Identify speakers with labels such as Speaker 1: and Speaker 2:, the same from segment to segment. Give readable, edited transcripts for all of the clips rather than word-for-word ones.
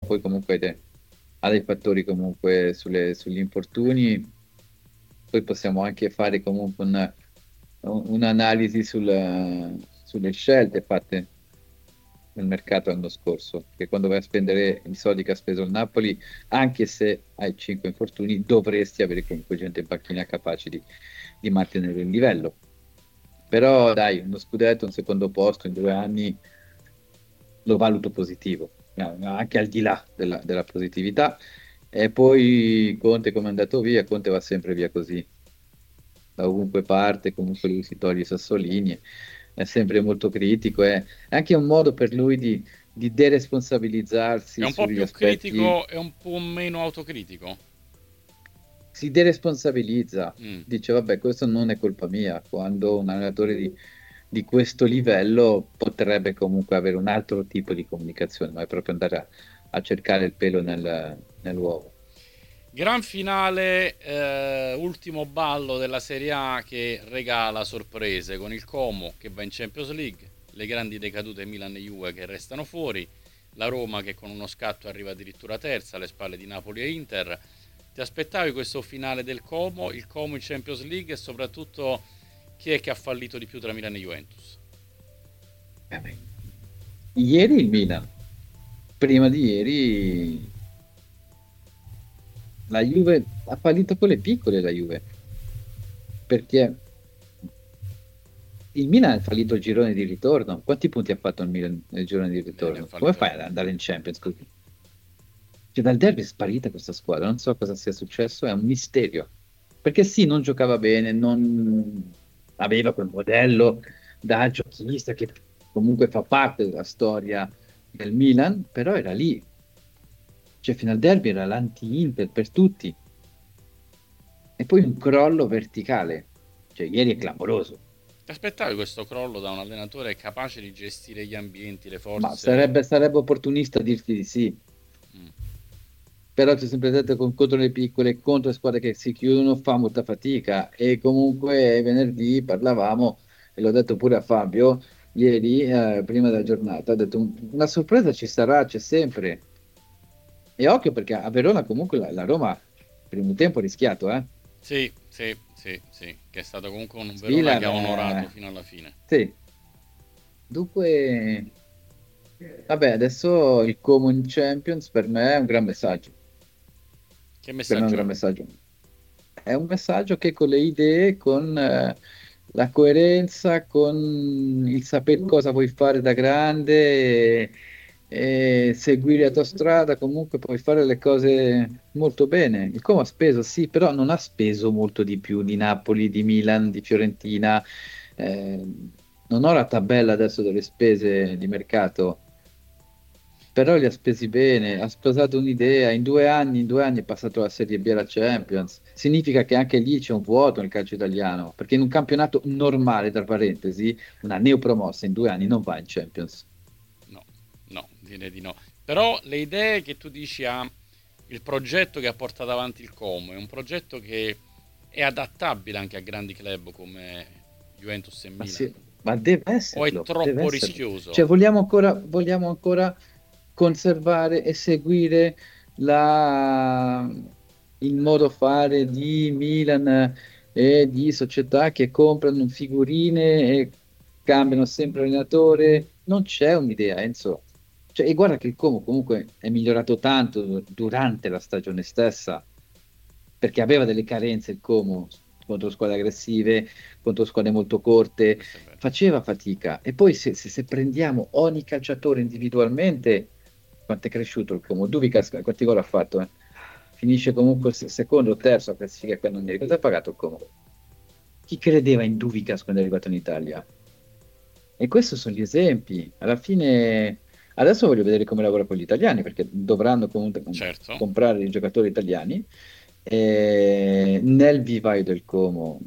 Speaker 1: poi comunque ha dei fattori comunque sugli infortuni, poi possiamo anche fare comunque un'analisi sulle scelte fatte nel mercato l'anno scorso, che quando vai a spendere i soldi che ha speso il Napoli, anche se hai 5 infortuni, dovresti avere comunque gente in panchina capace di mantenere il livello. Però dai, uno scudetto, un secondo posto in 2 anni lo valuto positivo, anche al di là della positività. E poi Conte come è andato via, Conte va sempre via così, da ovunque parte, comunque lui si toglie i sassolini, è sempre molto critico, è anche un modo per lui di
Speaker 2: È
Speaker 1: deresponsabilizzarsi
Speaker 2: un po'
Speaker 1: sugli
Speaker 2: più
Speaker 1: aspetti,
Speaker 2: critico e un po' meno autocritico.
Speaker 1: si deresponsabilizza,
Speaker 2: Mm.
Speaker 1: dice vabbè questo non è colpa mia, quando un allenatore di questo livello potrebbe comunque avere un altro tipo di comunicazione, ma è proprio andare a cercare il pelo nell'uovo.
Speaker 2: Gran finale, ultimo ballo della Serie A che regala sorprese con il Como che va in Champions League, le grandi decadute Milan e Juve che restano fuori, la Roma che con uno scatto arriva addirittura terza alle spalle di Napoli e Inter. Ti aspettavi questo finale del Como, il Como in Champions League e soprattutto chi è che ha fallito di più tra Milan e Juventus?
Speaker 1: Beh, ieri il Milan, prima di ieri la Juve ha fallito con le piccole, la Juve, perché il Milan ha fallito il girone di ritorno. Quanti punti ha fatto il Milan nel girone di
Speaker 2: Ne ha
Speaker 1: ritorno? Come
Speaker 2: fallito
Speaker 1: fai ad
Speaker 2: uno.
Speaker 1: andare in Champions così? Cioè, dal derby è sparita questa squadra, non so cosa sia successo, è un misterio. Perché sì, non giocava bene, non aveva quel modello da giochista che comunque fa parte della storia del Milan, però era lì. Cioè, fino al derby era l'anti-Inter per tutti. E poi un crollo verticale. Cioè, ieri è clamoroso.
Speaker 2: Ti aspettavi questo crollo da un allenatore capace di gestire gli ambienti, le
Speaker 1: Ma
Speaker 2: forze?
Speaker 1: sarebbe opportunista dirti di sì.
Speaker 2: Mm.
Speaker 1: Però c'è sempre detto contro le piccole, contro le squadre che si chiudono, fa molta fatica. E comunque venerdì parlavamo, e l'ho detto pure a Fabio, ieri, prima della giornata, ho detto una sorpresa ci sarà, c'è sempre. E occhio perché a Verona comunque la Roma, primo tempo ha rischiato, eh.
Speaker 2: Sì, sì, sì, sì, che è stato comunque un Verona che
Speaker 1: Milan,
Speaker 2: ha onorato fino alla fine.
Speaker 1: sì. Dunque, vabbè, adesso il Common Champions per me è un gran messaggio.
Speaker 2: Che
Speaker 1: Per me è un
Speaker 2: messaggio
Speaker 1: gran
Speaker 2: è?
Speaker 1: messaggio. È un messaggio che con le idee, con la coerenza, con il sapere cosa vuoi fare da grande e seguire la tua strada, comunque puoi fare le cose molto bene. Il Como ha speso, sì, però non ha speso molto di più di Napoli, di Milan, di Fiorentina. Eh, non ho la tabella adesso delle spese di mercato, però li ha spesi bene, ha sposato un'idea, in 2 anni è passato dalla Serie B alla Champions. Significa che anche lì c'è un vuoto nel calcio italiano, perché in un campionato normale, tra parentesi, una neopromossa in 2 anni non va in Champions.
Speaker 2: No, no, direi di no. Però le idee che tu dici ha il progetto che ha portato avanti il Como è un progetto che è adattabile anche a grandi club come Juventus e
Speaker 1: Ma,
Speaker 2: Milan.
Speaker 1: sì, ma deve
Speaker 2: O è
Speaker 1: esserlo, deve
Speaker 2: troppo
Speaker 1: esserlo. Cioè,
Speaker 2: rischioso?
Speaker 1: vogliamo ancora conservare e seguire la- il modo fare di Milan e di società che comprano figurine e cambiano sempre allenatore. Non c'è un'idea, Enzo. Cioè, e guarda che il Como comunque è migliorato tanto durante la stagione stessa, perché aveva delle carenze il Como contro squadre aggressive, contro squadre molto corte,
Speaker 2: Questo è vero.
Speaker 1: faceva fatica. E poi se prendiamo ogni calciatore individualmente, quanto è cresciuto il Como? Duvicas, quanti gol ha fatto? Finisce comunque secondo o terzo a classifica, che non mi ricordo, ha pagato il Como. Chi credeva in Duvicas quando è arrivato in Italia? E questi sono gli esempi. Alla fine, adesso voglio vedere come lavora con gli italiani, perché dovranno comunque
Speaker 2: Certo.
Speaker 1: comprare i giocatori italiani. Nel vivaio del Como,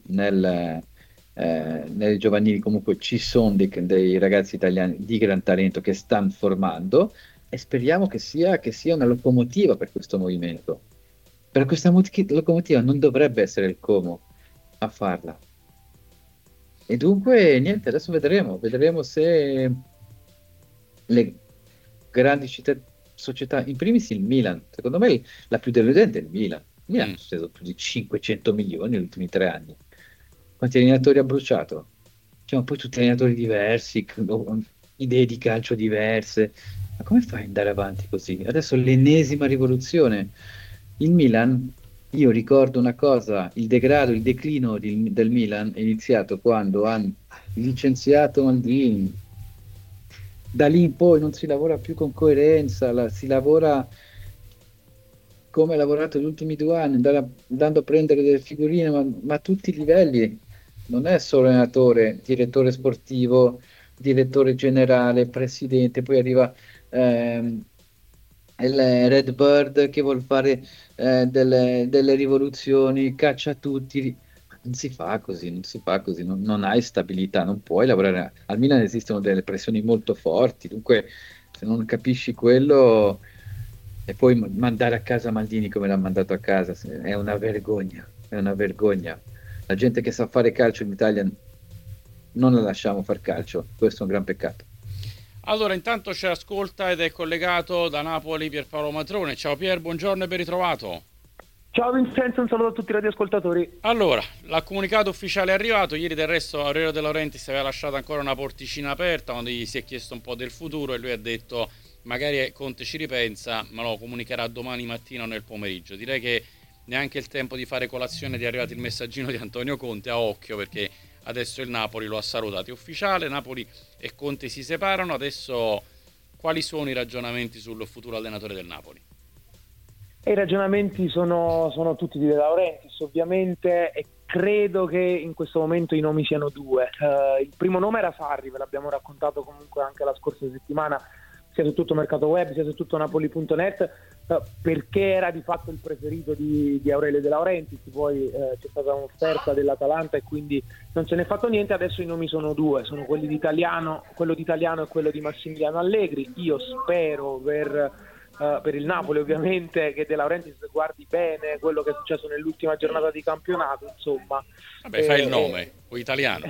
Speaker 1: nelle giovanili, comunque ci sono dei ragazzi italiani di gran talento che stanno formando e speriamo che sia una locomotiva per questo movimento. Per questa locomotiva non dovrebbe essere il Como a farla. E dunque, niente, adesso vedremo se le grandi città. società, in primis il Milan, secondo me la più deludente è il Milan. Il Milan ha
Speaker 2: Mm.
Speaker 1: speso più di 500 milioni negli ultimi 3 anni. Quanti allenatori ha bruciato? Cioè, ma poi tutti allenatori diversi, idee di calcio diverse. Ma come fai ad andare avanti così? Adesso l'ennesima rivoluzione. Il Milan, io ricordo una cosa, il degrado, il declino del Milan è iniziato quando hanno licenziato Maldini. Da lì in poi non si lavora più con coerenza, si lavora come ha lavorato gli ultimi 2 anni, andando a prendere delle figurine, ma a tutti i livelli. Non è solo allenatore, direttore sportivo, direttore generale, presidente, poi arriva ehm, il Red Bird che vuol fare delle rivoluzioni, caccia tutti. Non si fa così, non si fa così, non hai stabilità, non puoi lavorare. Al Milan esistono delle pressioni molto forti, dunque se non capisci quello e poi mandare a casa Maldini come l'ha mandato a casa, è una vergogna, è una vergogna. La gente che sa fare calcio in Italia non la lasciamo far calcio, questo è un gran peccato.
Speaker 2: Allora, intanto ci ascolta ed è collegato da Napoli Pierpaolo Matrone. Ciao Pier, buongiorno e ben ritrovato.
Speaker 3: Ciao Vincenzo, un saluto a tutti i radioascoltatori.
Speaker 2: Allora, il comunicato ufficiale è arrivato. Ieri del resto Aurelio De Laurentiis aveva lasciato ancora una porticina aperta quando gli si è chiesto un po' del futuro e lui ha detto magari Conte ci ripensa, ma lo comunicherà domani mattina o nel pomeriggio. Direi che neanche il tempo di fare colazione è arrivato il messaggino di Antonio Conte, a occhio perché adesso il Napoli lo ha salutato. È ufficiale, Napoli e Conte si separano. Adesso quali sono i ragionamenti sul futuro allenatore del Napoli?
Speaker 3: E i ragionamenti sono tutti di De Laurentiis, ovviamente, e credo che in questo momento i nomi siano due. Il primo nome era Sarri, ve l'abbiamo raccontato comunque anche la scorsa settimana, sia su tutto Mercato Web, sia su tutto Napoli.net, perché era di fatto il preferito di Aurelio De Laurentiis. Poi c'è stata un'offerta dell'Atalanta e quindi non se n'è fatto niente. Adesso i nomi sono due, sono quelli di Italiano, quello di Italiano e quello di Massimiliano Allegri. Io spero per il Napoli ovviamente che De Laurentiis guardi bene quello che è successo nell'ultima giornata di campionato, insomma.
Speaker 2: Vabbè, fai il nome, o italiano.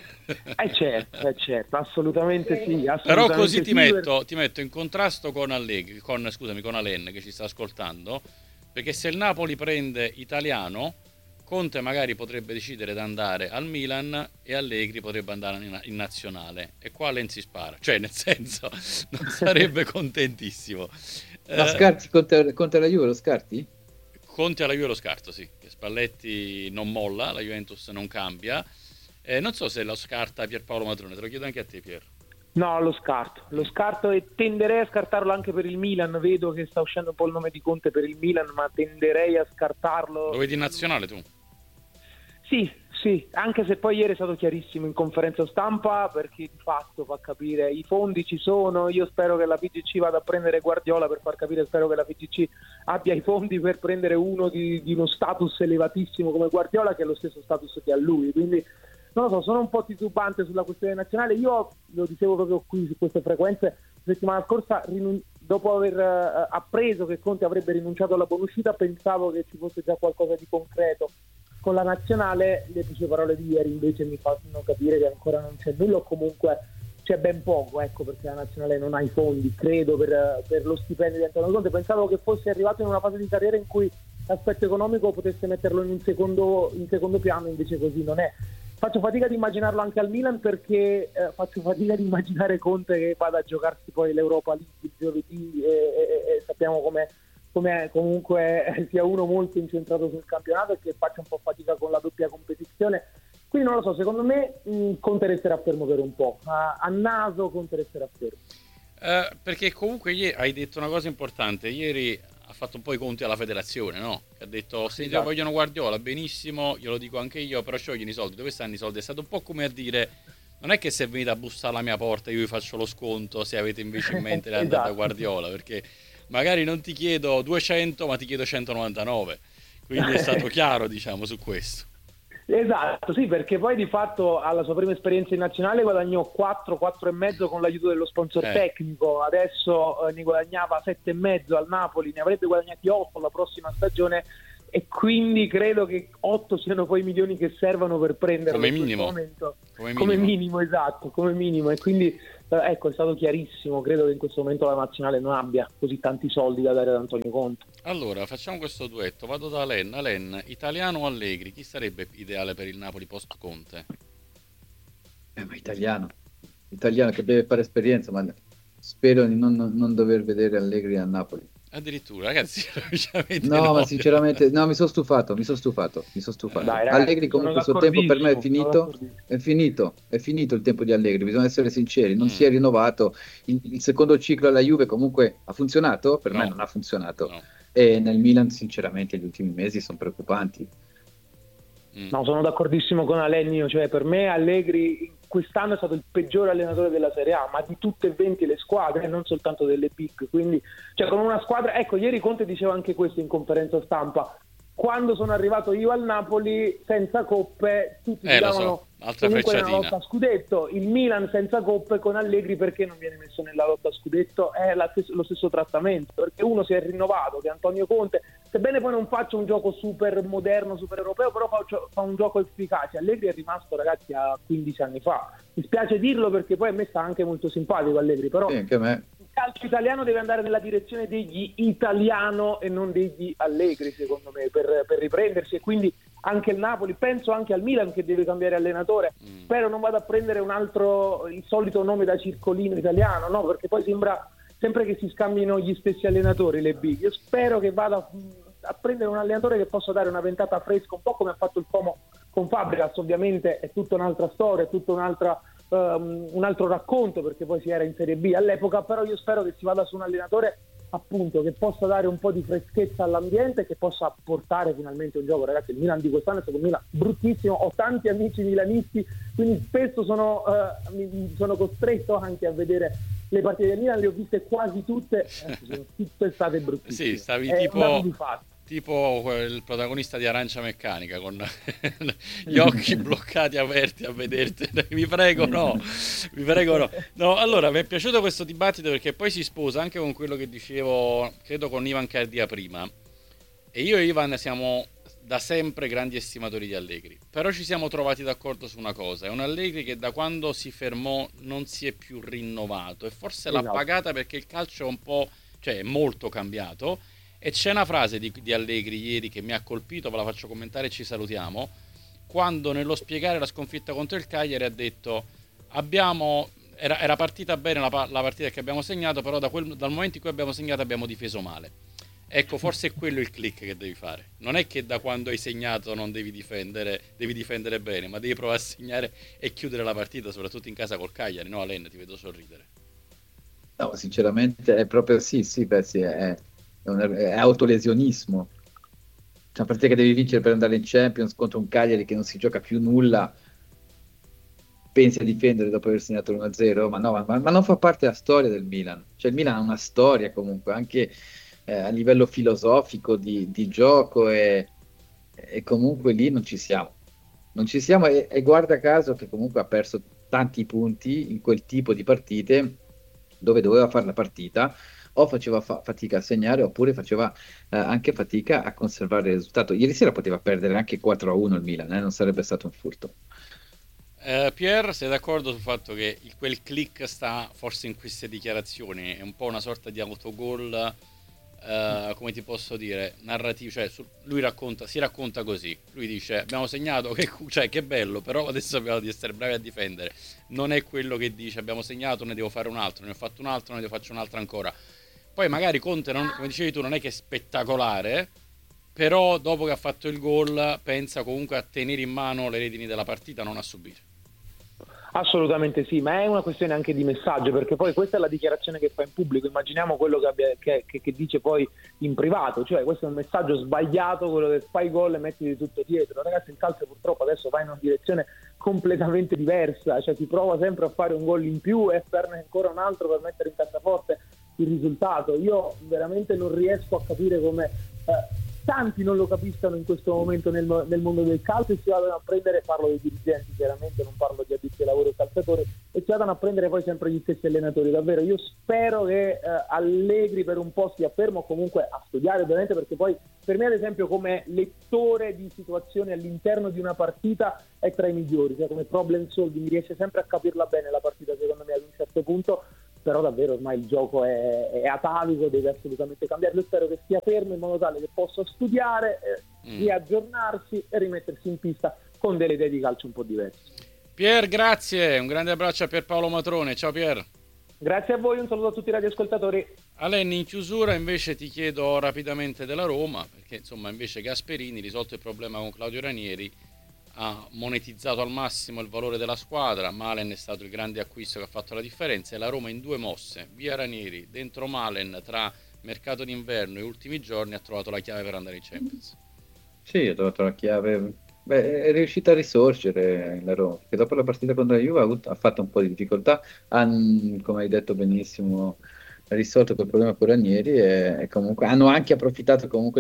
Speaker 3: Certo, assolutamente sì, assolutamente.
Speaker 2: Però così
Speaker 3: sì,
Speaker 2: ti metto in contrasto con Allegri, con Alen che ci sta ascoltando, perché se il Napoli prende Italiano, Conte magari potrebbe decidere di andare al Milan e Allegri potrebbe andare in nazionale, e qua Alen si spara, cioè nel senso non sarebbe contentissimo.
Speaker 1: Ma scarti contro la Juve, lo scarti?
Speaker 2: Conte alla Juve lo scarto, sì, che Spalletti non molla, la Juventus non cambia. Non so se lo scarta Pierpaolo Matrone, te lo chiedo anche a te Pier.
Speaker 3: No, lo scarto e tenderei a scartarlo anche per il Milan. Vedo che sta uscendo un po' il nome di Conte per il Milan, ma tenderei a scartarlo.
Speaker 2: Lo vedi in nazionale tu?
Speaker 3: Sì, anche se poi ieri è stato chiarissimo in conferenza stampa, perché di fatto fa capire i fondi ci sono. Io spero che la FIGC vada a prendere Guardiola per far capire, spero che la FIGC abbia i fondi per prendere uno di uno status elevatissimo come Guardiola, che è lo stesso status che ha lui, quindi non lo so, sono un po' titubante sulla questione nazionale. Io lo dicevo proprio qui su queste frequenze, la settimana scorsa, dopo aver appreso che Conte avrebbe rinunciato alla buonuscita, pensavo che ci fosse già qualcosa di concreto con la nazionale. Le sue parole di ieri invece mi fanno capire che ancora non c'è nulla, o comunque c'è ben poco, ecco, perché la nazionale non ha i fondi, credo, per lo stipendio di Antonio Conte. Pensavo che fosse arrivato in una fase di carriera in cui l'aspetto economico potesse metterlo in secondo piano, invece così non è. Faccio fatica ad immaginarlo anche al Milan, perché faccio fatica ad immaginare Conte che vada a giocarsi poi l'Europa League il giovedì, e sappiamo come comunque sia uno molto incentrato sul campionato e che faccia un po' fatica con la doppia competizione. Quindi non lo so, secondo me Conte resterà fermo per un po', a naso Conte resterà fermo.
Speaker 2: Perché comunque ieri hai detto una cosa importante, ieri ha fatto un po' i conti alla federazione, no? Che ha detto se
Speaker 3: Esatto.
Speaker 2: vogliono Guardiola, benissimo, glielo dico anche io, però ci vogliono i soldi, dove stanno i soldi? È stato un po' come a dire, non è che se venite a bussare alla mia porta io vi faccio lo sconto se avete invece in mente di andare da Guardiola, perché magari non ti chiedo 200 ma ti chiedo 199, quindi è stato chiaro, diciamo, su questo.
Speaker 3: Esatto, sì, perché poi di fatto alla sua prima esperienza in nazionale guadagnò 4,5 con l'aiuto dello sponsor tecnico, adesso ne guadagnava 7,5 al Napoli, ne avrebbe guadagnati 8 la prossima stagione, e quindi credo che 8 siano poi i milioni che servano per prenderlo
Speaker 2: come
Speaker 3: in questo
Speaker 2: minimo.
Speaker 3: momento.
Speaker 2: Come
Speaker 3: minimo, esatto, come minimo, e quindi ecco, è stato chiarissimo. Credo che in questo momento la nazionale non abbia così tanti soldi da dare ad Antonio Conte.
Speaker 2: Allora, facciamo questo duetto. Vado da Alen. Alen, Italiano o Allegri? Chi sarebbe ideale per il Napoli post Conte?
Speaker 1: Ma italiano che deve fare esperienza, ma spero di non dover vedere Allegri a Napoli.
Speaker 2: Addirittura, ragazzi,
Speaker 1: No, ma sinceramente, no, mi sono stufato.
Speaker 3: Dai, ragazzi,
Speaker 1: Allegri
Speaker 3: sono
Speaker 1: comunque il suo tempo per me è
Speaker 3: d'accordissimo, sono d'accordissimo.
Speaker 1: è finito il tempo di Allegri, bisogna essere sinceri, non
Speaker 2: Mm,
Speaker 1: si è rinnovato, il secondo ciclo alla Juve comunque ha funzionato? Per me
Speaker 2: no,
Speaker 1: non ha funzionato,
Speaker 2: no.
Speaker 1: e nel Milan sinceramente gli ultimi mesi sono preoccupanti.
Speaker 2: Mm.
Speaker 3: No, sono d'accordissimo con Alenio, cioè per me Allegri quest'anno è stato il peggiore allenatore della Serie A, ma di tutte e 20 le squadre, non soltanto delle big, quindi cioè con una squadra, ecco, ieri Conte diceva anche questo in conferenza stampa: quando sono arrivato io al Napoli senza coppe tutti mi
Speaker 2: Lo
Speaker 3: davano
Speaker 2: so, altra
Speaker 3: comunque una
Speaker 2: frecciatina.
Speaker 3: lotta a scudetto, il Milan senza coppe con Allegri perché non viene messo nella lotta a scudetto? È lo stesso trattamento, perché uno si è rinnovato, che è Antonio Conte, sebbene poi non faccia un gioco super moderno, super europeo, però fa un gioco efficace. Allegri è rimasto, ragazzi, a 15 anni fa. Mi spiace dirlo perché poi a me sta anche molto simpatico Allegri, però
Speaker 1: Sì, anche a me.
Speaker 3: il calcio italiano deve andare nella direzione degli italiano e non degli Allegri, secondo me, per riprendersi, e quindi anche il Napoli, penso anche al Milan che deve cambiare allenatore. Spero non vada a prendere il solito nome da circolino italiano, no? Perché poi sembra sempre che si scambino gli stessi allenatori, le big. Io spero che vada a prendere un allenatore che possa dare una ventata fresca, un po' come ha fatto il Como con Fabregas. Ovviamente è tutta un'altra storia, è tutta un altro racconto, perché poi si era in Serie B all'epoca, però io spero che si vada su un allenatore appunto che possa dare un po' di freschezza all'ambiente, che possa portare finalmente un gioco. Ragazzi, il Milan di quest'anno è stato un Milan bruttissimo, ho tanti amici milanisti, quindi spesso sono costretto anche a vedere le partite del Milan, le ho viste quasi tutte, sono tutte state bruttissime.
Speaker 2: Sì, stavi
Speaker 3: È un dato di fatto.
Speaker 2: tipo il protagonista di Arancia Meccanica con gli occhi bloccati aperti a vederti. Vi prego no. No, allora mi è piaciuto questo dibattito perché poi si sposa anche con quello che dicevo, credo, con Ivan Cardia prima. E io e Ivan siamo da sempre grandi estimatori di Allegri, però ci siamo trovati d'accordo su una cosa: è un Allegri che da quando si fermò non si è più rinnovato, e forse l'ha pagata perché il calcio è un po', cioè è molto cambiato. E c'è una frase di Allegri ieri che mi ha colpito, ve la faccio commentare e ci salutiamo, quando nello spiegare la sconfitta contro il Cagliari ha detto era partita bene la partita che abbiamo segnato, però dal momento in cui abbiamo segnato abbiamo difeso male. Ecco, forse è quello il click che devi fare. Non è che da quando hai segnato non devi difendere bene, ma devi provare a segnare e chiudere la partita, soprattutto in casa col Cagliari. No, Alen, ti vedo sorridere.
Speaker 1: No, sinceramente è proprio sì, è autolesionismo. C'è una partita che devi vincere per andare in Champions contro un Cagliari che non si gioca più nulla, pensi a difendere dopo aver segnato l'1-0, ma no, ma non fa parte della storia del Milan. Cioè il Milan ha una storia comunque, anche a livello filosofico di gioco, e comunque lì non ci siamo. Non ci siamo, e guarda caso che comunque ha perso tanti punti in quel tipo di partite dove doveva fare la partita, o faceva fatica a segnare, oppure faceva anche fatica a conservare il risultato. Ieri sera poteva perdere anche 4-1 il Milan, non sarebbe stato un furto.
Speaker 2: Pier, sei d'accordo sul fatto che quel click sta forse in queste dichiarazioni? È un po' una sorta di autogol, come ti posso dire, narrativo, cioè lui si racconta così, lui dice abbiamo segnato, che bello, però adesso abbiamo di essere bravi a difendere. Non è quello che dice abbiamo segnato, ne devo fare un altro, ne ho fatto un altro, ne devo faccio un altro ancora. Poi magari Conte, come dicevi tu, non è che è spettacolare, però dopo che ha fatto il gol pensa comunque a tenere in mano le redini della partita, non a subire.
Speaker 3: Assolutamente sì, ma è una questione anche di messaggio, perché poi questa è la dichiarazione che fa in pubblico, immaginiamo quello che dice poi in privato, cioè questo è un messaggio sbagliato, quello che fai gol e metti di tutto dietro. Ragazzi, il calcio purtroppo adesso va in una direzione completamente diversa, cioè si prova sempre a fare un gol in più e farne ancora un altro per mettere in cassaforte il risultato. Io veramente non riesco a capire come tanti non lo capiscano in questo momento nel mondo del calcio e si vadano a prendere, parlo dei dirigenti chiaramente, non parlo di addetti ai lavori e calciatori, e si vadano a prendere poi sempre gli stessi allenatori. Davvero io spero che Allegri per un po' stia fermo, o comunque a studiare ovviamente, perché poi per me ad esempio come lettore di situazioni all'interno di una partita è tra i migliori, cioè come problem solving riesce sempre a capirla bene la partita, secondo me ad un certo punto. Però davvero ormai il gioco è atavico, deve assolutamente cambiare. Io spero che stia fermo in modo tale che possa studiare, riaggiornarsi e rimettersi in pista con delle idee di calcio un po' diverse.
Speaker 2: Pier, grazie, un grande abbraccio a Pierpaolo Matrone. Ciao Pier.
Speaker 3: Grazie a voi, un saluto a tutti i radioascoltatori.
Speaker 2: Alen, in chiusura invece ti chiedo rapidamente della Roma, perché insomma invece Gasperini, risolto il problema con Claudio Ranieri, ha monetizzato al massimo il valore della squadra. Malen è stato il grande acquisto che ha fatto la differenza, e la Roma in 2 mosse, via Ranieri, dentro Malen, tra mercato d'inverno e ultimi giorni, ha trovato la chiave per andare in Champions.
Speaker 1: Sì, ha trovato la chiave. È riuscita a risorgere la Roma, perché dopo la partita contro la Juve ha fatto un po' di difficoltà, come hai detto benissimo, ha risolto quel problema con Ranieri e comunque hanno anche approfittato comunque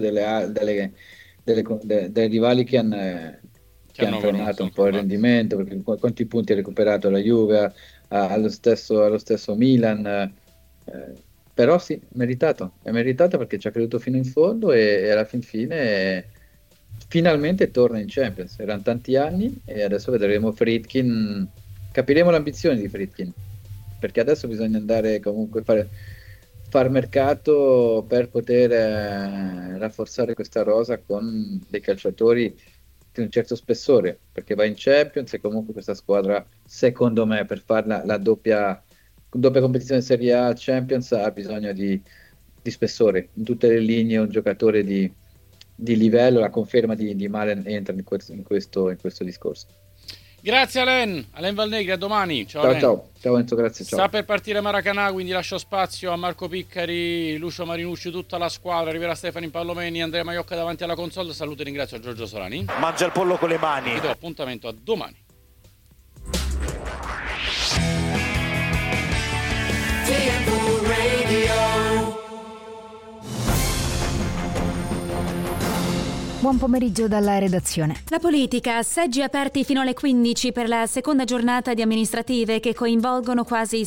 Speaker 1: dei rivali che hanno frenato un po' il rendimento, perché quanti punti ha recuperato la Juve, allo stesso Milan, però sì, è meritato perché ci ha creduto fino in fondo e alla fine finalmente torna in Champions. Erano tanti anni e adesso vedremo Friedkin, capiremo l'ambizione di Friedkin, perché adesso bisogna andare comunque far mercato per poter rafforzare questa rosa con dei calciatori di un certo spessore, perché va in Champions e comunque questa squadra, secondo me, per fare la doppia competizione Serie A Champions ha bisogno di spessore in tutte le linee. Un giocatore di livello, la conferma di Malen entra in questo discorso.
Speaker 2: Grazie Alen Valnegri, a domani. Ciao
Speaker 1: Enzo, grazie. Ciao.
Speaker 2: Sta per partire Maracanã, quindi lascio spazio a Marco Piccari, Lucio Marinucci, tutta la squadra. Arriverà Stefano Impallomeni, Andrea Maiocca davanti alla console. Saluto e ringrazio a Giorgio Solani.
Speaker 4: Mangia il pollo con le mani.
Speaker 2: Vi do appuntamento a domani.
Speaker 5: Buon pomeriggio dalla redazione.
Speaker 6: La politica, seggi aperti fino alle 15 per la seconda giornata di amministrative che coinvolgono quasi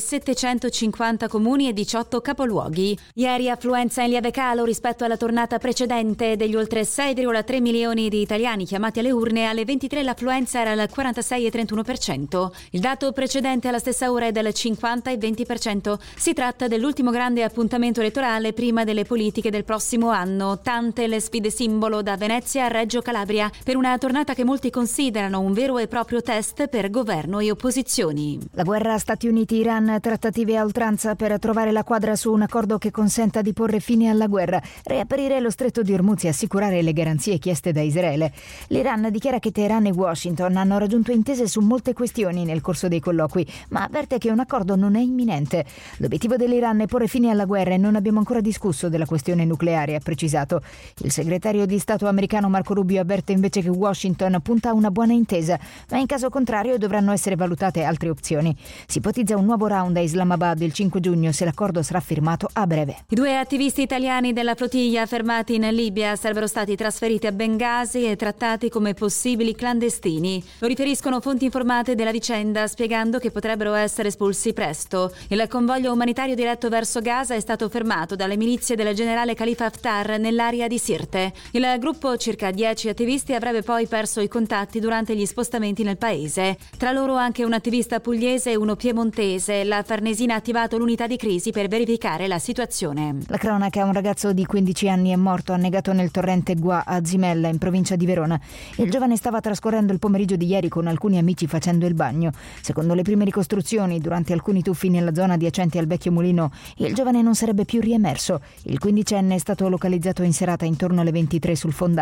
Speaker 6: 750 comuni e 18 capoluoghi. Ieri affluenza in lieve calo rispetto alla tornata precedente. Degli oltre 6,3 milioni di italiani chiamati alle urne, alle 23 l'affluenza era al 46,31%. Il dato precedente alla stessa ora è del 50,20%. Si tratta dell'ultimo grande appuntamento elettorale prima delle politiche del prossimo anno. Tante le sfide simbolo da Venezia a Reggio Calabria, per una tornata che molti considerano un vero e proprio test per governo e opposizioni.
Speaker 5: La guerra Stati Uniti-Iran, trattative a oltranza per trovare la quadra su un accordo che consenta di porre fine alla guerra, riaprire lo stretto di Hormuz e assicurare le garanzie chieste da Israele. L'Iran dichiara che Teheran e Washington hanno raggiunto intese su molte questioni nel corso dei colloqui, ma avverte che un accordo non è imminente. L'obiettivo dell'Iran è porre fine alla guerra e non abbiamo ancora discusso della questione nucleare, ha precisato. Il segretario di Stato americano Marco Rubio avverte invece che Washington punta a una buona intesa, ma in caso contrario dovranno essere valutate altre opzioni. Si ipotizza un nuovo round a Islamabad il 5 giugno se l'accordo sarà firmato a breve.
Speaker 6: I 2 attivisti italiani della flottiglia fermati in Libia sarebbero stati trasferiti a Bengasi e trattati come possibili clandestini. Lo riferiscono fonti informate della vicenda, spiegando che potrebbero essere espulsi presto. Il convoglio umanitario diretto verso Gaza è stato fermato dalle milizie del generale Khalifa Haftar nell'area di Sirte. Il gruppo circa 10 attivisti avrebbe poi perso i contatti durante gli spostamenti nel paese. Tra loro anche un attivista pugliese e uno piemontese. La Farnesina ha attivato l'unità di crisi per verificare la situazione.
Speaker 5: La cronaca: un ragazzo di 15 anni è morto annegato nel torrente Gua a Zimella, in provincia di Verona. Il giovane stava trascorrendo il pomeriggio di ieri con alcuni amici facendo il bagno. Secondo le prime ricostruzioni, durante alcuni tuffi nella zona adiacente al vecchio mulino, il giovane non sarebbe più riemerso. Il 15enne è stato localizzato in serata intorno alle 23 sul fondale.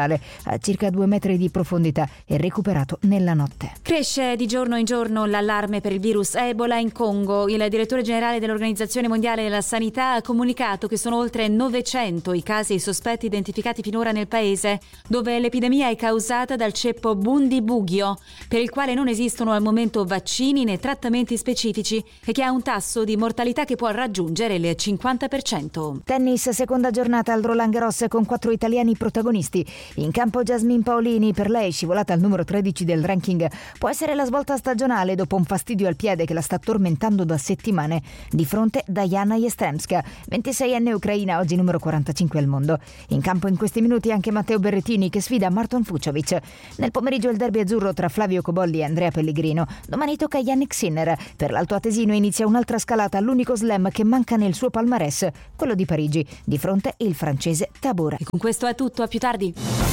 Speaker 5: fondale a circa 2 metri di profondità e recuperato nella notte.
Speaker 6: Cresce di giorno in giorno l'allarme per il virus Ebola in Congo. Il direttore generale dell'Organizzazione Mondiale della Sanità ha comunicato che sono oltre 900 i casi e i sospetti identificati finora nel paese, dove l'epidemia è causata dal ceppo Bundibugyo, per il quale non esistono al momento vaccini né trattamenti specifici e che ha un tasso di mortalità che può raggiungere il 50%.
Speaker 5: Tennis, seconda giornata al Roland Garros con 4 italiani protagonisti. In campo Jasmine Paolini, per lei scivolata al numero 13 del ranking. Può essere la svolta stagionale dopo un fastidio al piede che la sta tormentando da settimane. Di fronte Diana Yastremska, 26enne ucraina, oggi numero 45 al mondo. In campo in questi minuti anche Matteo Berrettini che sfida Marton Fucsovic. Nel pomeriggio il derby azzurro tra Flavio Cobolli e Andrea Pellegrino. Domani tocca a Yannick Sinner. Per l'altoatesino inizia un'altra scalata all'unico slam che manca nel suo palmarès, quello di Parigi. Di fronte il francese Tabor.
Speaker 6: E con questo è tutto, a più tardi.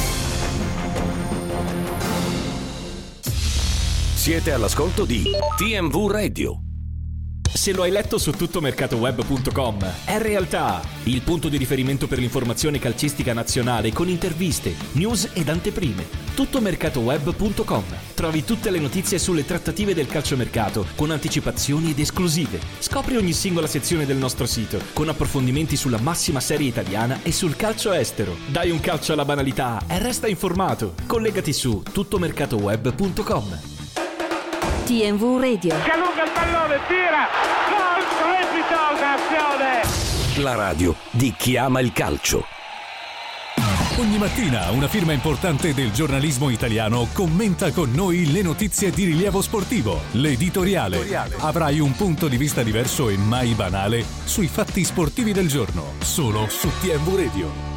Speaker 4: Siete all'ascolto di TMV Radio.
Speaker 7: Se lo hai letto su tuttomercatoweb.com, è realtà, il punto di riferimento per l'informazione calcistica nazionale con interviste, news ed anteprime. Tuttomercatoweb.com. Trovi tutte le notizie sulle trattative del calciomercato con anticipazioni ed esclusive. Scopri ogni singola sezione del nostro sito con approfondimenti sulla massima serie italiana e sul calcio estero. Dai un calcio alla banalità e resta informato. Collegati su tuttomercatoweb.com.
Speaker 6: TMV Radio.
Speaker 8: Si allunga il pallone, tira, gol, strepitosa azione.
Speaker 4: La radio di chi ama il calcio.
Speaker 9: Ogni mattina una firma importante del giornalismo italiano commenta con noi le notizie di rilievo sportivo. L'editoriale. Avrai un punto di vista diverso e mai banale sui fatti sportivi del giorno, solo su TMV Radio.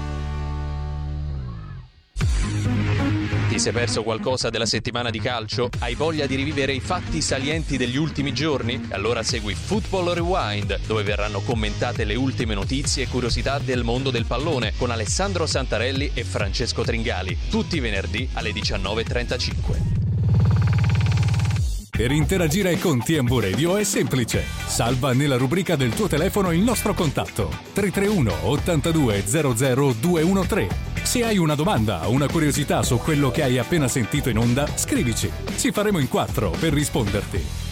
Speaker 10: Ti sei perso qualcosa della settimana di calcio? Hai voglia di rivivere i fatti salienti degli ultimi giorni? Allora segui Football Rewind, dove verranno commentate le ultime notizie e curiosità del mondo del pallone con Alessandro Santarelli e Francesco Tringali, tutti i venerdì alle 19:35.
Speaker 9: Per interagire con TMV Radio è semplice. Salva nella rubrica del tuo telefono il nostro contatto 331 82 00 213. Se hai una domanda o una curiosità su quello che hai appena sentito in onda, scrivici. Ci faremo in 4 per risponderti.